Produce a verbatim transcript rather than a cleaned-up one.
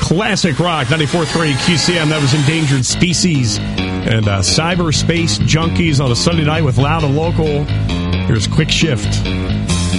classic rock, ninety-four point three Q C M. That was Endangered Species. And uh, Cyberspace Junkies on a Sunday night with Loud and Local. Here's Quick Shift.